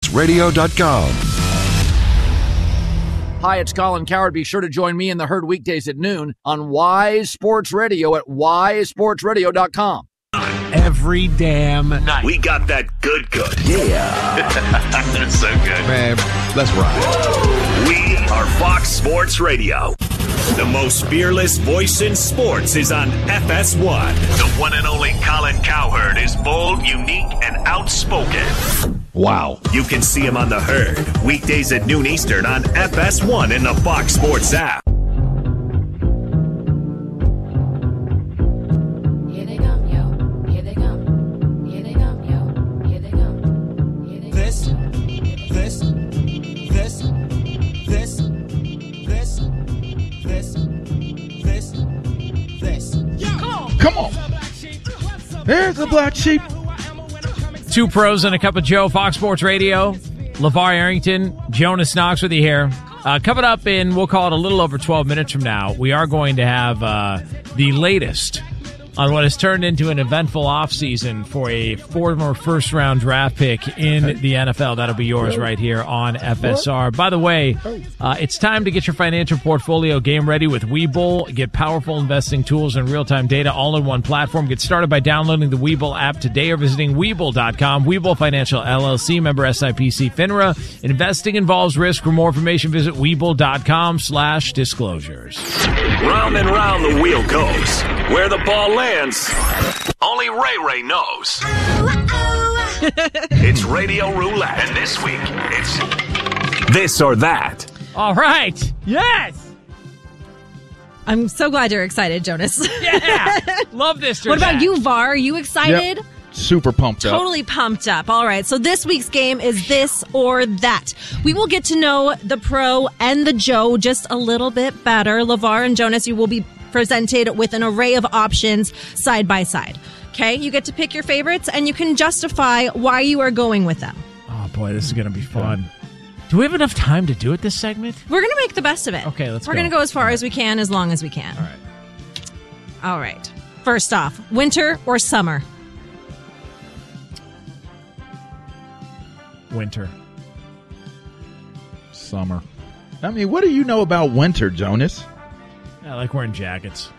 FoxSportsRadio.com. Hi, it's Colin Coward. Be sure to join me in the Herd weekdays at noon on Wise Sports Radio at WiseSportsRadio.com. Every damn night. We got that good. Yeah. So good. Man, let's ride. We are Fox Sports Radio. The most fearless voice in sports is on FS1. The one and only Colin Cowherd is bold, unique, and outspoken. Wow. You can see him on the Herd weekdays at noon Eastern on FS1 in the Fox Sports app. Here they come, yo. Here they come. Here they come, yo. Here they come. Here they come. This. Come on. There's the black sheep. Two pros and a cup of Joe, Fox Sports Radio. LeVar Arrington, Jonas Knox with you here. Coming up in, we'll call it a little over 12 minutes from now, we are going to have the latest on what has turned into an eventful offseason for a former first-round draft pick in the NFL. That'll be yours right here on FSR. By the way, it's time to get your financial portfolio game ready with Webull. Get powerful investing tools and real-time data all in one platform. Get started by downloading the Webull app today or visiting Webull.com. Webull Financial LLC, member SIPC FINRA. Investing involves risk. For more information, visit Webull.com/disclosures. Round and round the wheel goes. Where the ball lands, only Ray knows. It's Radio Roulette, and this week, it's this or that. All right. Yes. I'm so glad you're excited, Jonas. Yeah. Love this. What about you, VAR? Are you excited? Yep. Super pumped up. Totally pumped up. All right. So this week's game is this or that. We will get to know the pro and the Joe just a little bit better. LeVar and Jonas, you will be presented with an array of options side by side. Okay? You get to pick your favorites and you can justify why you are going with them. Oh, boy, this is going to be fun. Do we have enough time to do it this segment? We're going to make the best of it. Okay, let's We're go. going to go as far as we can, as long as we can. All right. All right. First off, winter or summer? Winter. Summer. I mean, what do you know about winter, Jonas? I like wearing jackets.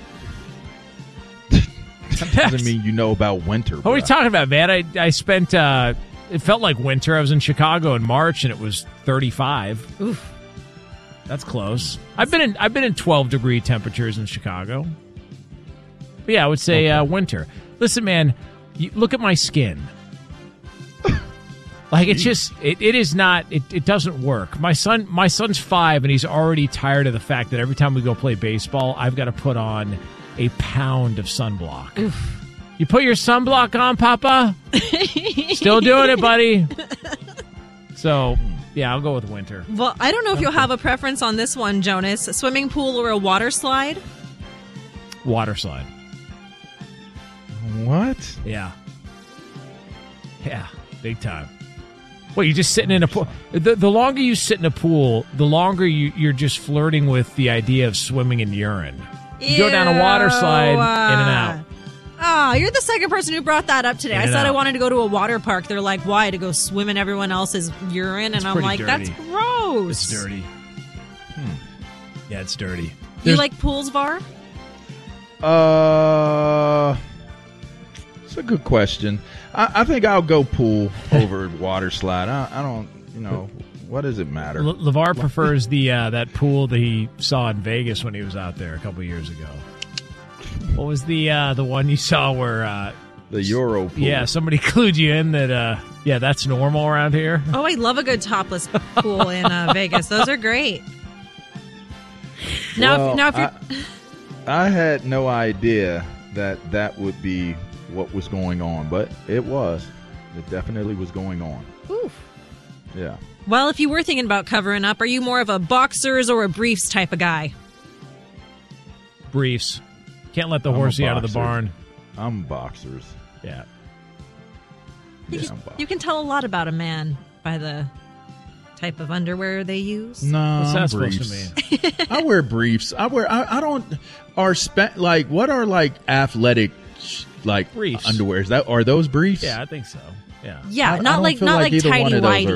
Doesn't mean you know about winter. What are you talking about, man? I spent, it felt like winter. I was in Chicago in March, and it was 35. Oof. That's close. I've been in 12-degree temperatures in Chicago. But yeah, I would say winter. Listen, man, look at my skin. Like, it's just, it is not, it doesn't work. My son's 5, and he's already tired of the fact that every time we go play baseball, I've got to put on a pound of sunblock. Oof. You put your sunblock on, Papa? Still doing it, buddy. So, yeah, I'll go with winter. Well, I don't know if you'll have a preference on this one, Jonas. A swimming pool or a water slide? Water slide. What? Yeah. Yeah, big time. Well, you're just sitting in a pool. The longer you sit in a pool, the longer you're just flirting with the idea of swimming in urine. You go down a water slide, in and out. Oh, you're the second person who brought that up today. In I and said I out. wanted to go to a water park. They're like, why? To go swim in everyone else's urine? It's And I'm pretty like, dirty. that's gross. It's dirty. Yeah, it's dirty. You like pools, VAR? It's a good question. I think I'll go pool over water slide. I don't, what does it matter? LeVar prefers the that pool that he saw in Vegas when he was out there a couple years ago. What was the one you saw where the Euro pool. Yeah, somebody clued you in that that's normal around here. Oh, I love a good topless pool in Vegas. Those are great. Now, if you're... I had no idea that would be what was going on, but it was. It definitely was going on. Oof. Yeah. Well, if you were thinking about covering up, are you more of a boxers or a briefs type of guy? Briefs. Can't let the horsey out of the barn. I'm boxers. Yeah. You can tell a lot about a man by the type of underwear they use. No, what's that briefs. supposed to mean? I wear briefs. I don't. What are like athletic briefs underwears? Are those briefs? Yeah, I think so. Yeah. Yeah, I not don't like feel not like like either one tidy of those are whities.